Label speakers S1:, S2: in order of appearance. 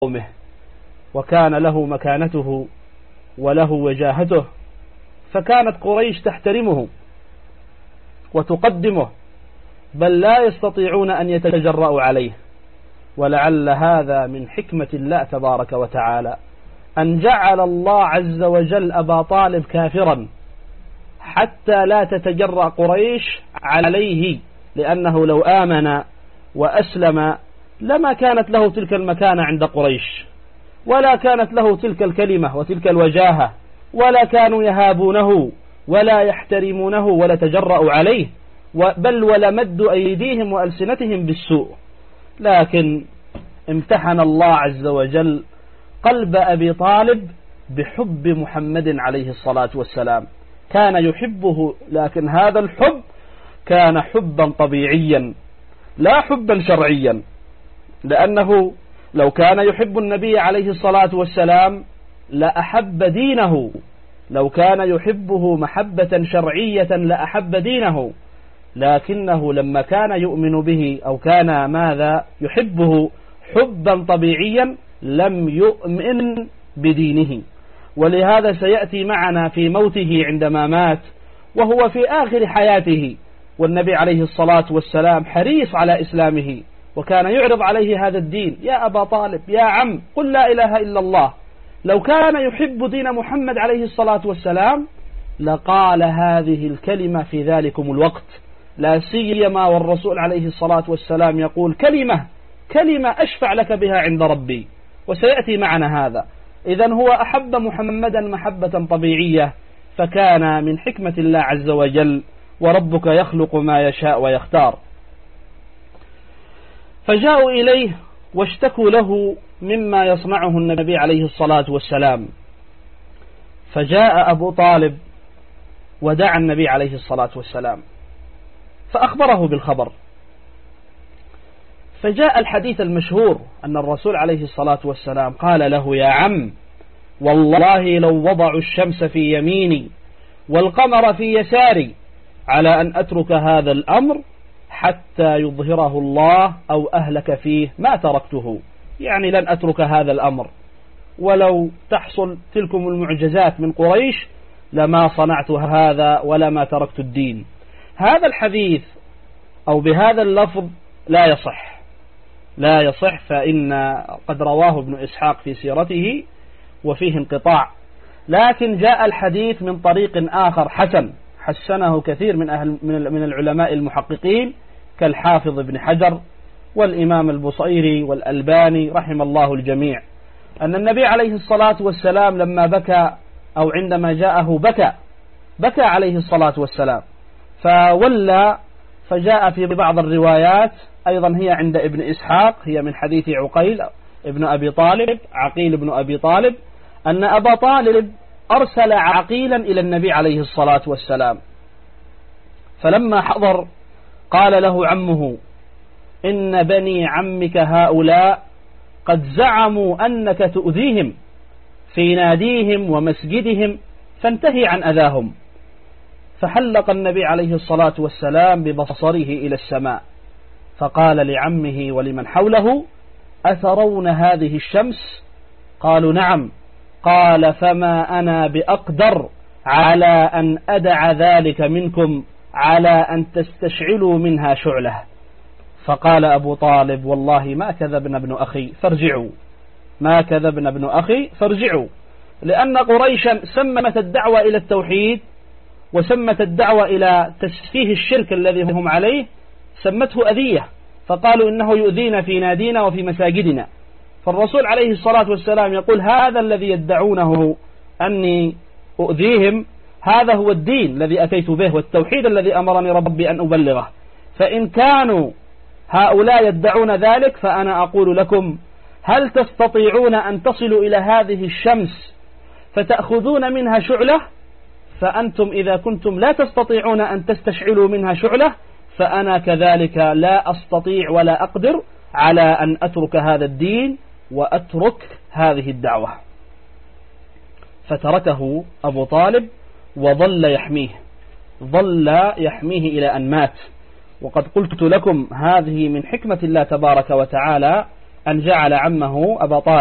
S1: قومه، وكان له مكانته وله وجاهته، فكانت قريش تحترمه وتقدمه، بل لا يستطيعون أن يتجرؤوا عليه. ولعل هذا من حكمة الله تبارك وتعالى أن جعل الله عز وجل أبا طالب كافرا حتى لا تتجرأ قريش عليه، لأنه لو آمن وأسلم لما كانت له تلك المكانة عند قريش، ولا كانت له تلك الكلمة وتلك الوجاهة، ولا كانوا يهابونه ولا يحترمونه ولا تجرؤوا عليه، بل ولمدوا أيديهم وألسنتهم بالسوء. لكن امتحن الله عز وجل قلب أبي طالب بحب محمد عليه الصلاة والسلام، كان يحبه، لكن هذا الحب كان حبا طبيعيا لا حبا شرعيا، لأنه لو كان يحب النبي عليه الصلاة والسلام لأحب دينه، لو كان يحبه محبة شرعية لأحب دينه، لكنه لما كان يؤمن به أو كان ماذا يحبه حبا طبيعيا لم يؤمن بدينه. ولهذا سيأتي معنا في موته عندما مات وهو في آخر حياته، والنبي عليه الصلاة والسلام حريص على إسلامه، وكان يعرض عليه هذا الدين: يا أبا طالب يا عم قل لا إله إلا الله. لو كان يحب دين محمد عليه الصلاة والسلام لقال هذه الكلمة في ذلكم الوقت، لا سيما والرسول عليه الصلاة والسلام يقول كلمة أشفع لك بها عند ربي، وسيأتي معنا هذا. إذن هو أحب محمدا محبة طبيعية، فكان من حكمة الله عز وجل: وربك يخلق ما يشاء ويختار. فجاءوا إليه واشتكوا له مما يصنعه النبي عليه الصلاة والسلام، فجاء أبو طالب ودعا النبي عليه الصلاة والسلام فأخبره بالخبر. فجاء الحديث المشهور أن الرسول عليه الصلاة والسلام قال له: يا عم والله لو وضعوا الشمس في يميني والقمر في يساري على أن أترك هذا الأمر حتى يظهره الله أو أهلك فيه ما تركته، يعني لن أترك هذا الأمر، ولو تحصل تلكم المعجزات من قريش لما صنعت هذا ولما تركت الدين. هذا الحديث أو بهذا اللفظ لا يصح، فإن قد رواه ابن إسحاق في سيرته وفيه انقطاع، لكن جاء الحديث من طريق آخر حسنه كثير من العلماء المحققين كالحافظ ابن حجر والإمام البصيري والألباني رحم الله الجميع، أن النبي عليه الصلاة والسلام لما بكى أو عندما جاءه بكى عليه الصلاة والسلام فولى. فجاء في بعض الروايات أيضا هي عند ابن إسحاق، هي من حديث عقيل ابن أبي طالب، عقيل ابن أبي طالب، أن أبا طالب أرسل عقيلا إلى النبي عليه الصلاة والسلام، فلما حضر قال له عمه: إن بني عمك هؤلاء قد زعموا أنك تؤذيهم في ناديهم ومسجدهم، فانتهي عن أذاهم. فحلق النبي عليه الصلاة والسلام ببصره إلى السماء فقال لعمه ولمن حوله: أترون هذه الشمس؟ قالوا: نعم. قال: فما أنا بأقدر على أن أدع ذلك منكم على أن تستشعلوا منها شعلة. فقال أبو طالب: والله ما كذبنا ابن أخي فارجعوا، ما كذبنا ابن أخي فارجعوا، لأن قريشا سمت الدعوة إلى التوحيد وسمت الدعوة إلى تسفيه الشرك الذي هم عليه سمته أذية، فقالوا إنه يؤذينا في نادينا وفي مساجدنا. فالرسول عليه الصلاة والسلام يقول: هذا الذي يدعونه أني أؤذيهم هذا هو الدين الذي أتيت به والتوحيد الذي أمرني ربي أن أبلغه، فإن كانوا هؤلاء يدعون ذلك فأنا أقول لكم: هل تستطيعون أن تصلوا إلى هذه الشمس فتأخذون منها شعلة؟ فأنتم إذا كنتم لا تستطيعون أن تستشعلوا منها شعلة فأنا كذلك لا أستطيع ولا أقدر على أن أترك هذا الدين وأترك هذه الدعوة. فتركه أبو طالب وظل يحميه إلى أن مات. وقد قلت لكم هذه من حكمة الله تبارك وتعالى أن جعل عمه أبا طالب